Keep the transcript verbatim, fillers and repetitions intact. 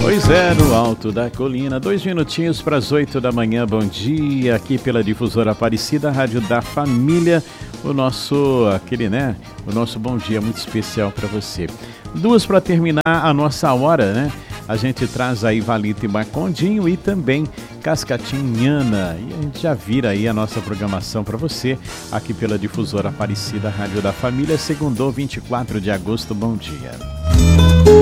Pois é, no alto da colina, dois minutinhos para as oito da manhã, bom dia, aqui pela Difusora Aparecida, Rádio da Família, o nosso, aquele, né, o nosso bom dia muito especial para você. Duas para terminar a nossa hora, né, a gente traz aí Valito e Marcondinho e também Cascatinhana, e a gente já vira aí a nossa programação para você, aqui pela Difusora Aparecida, Rádio da Família, segundou vinte e quatro de agosto, bom dia.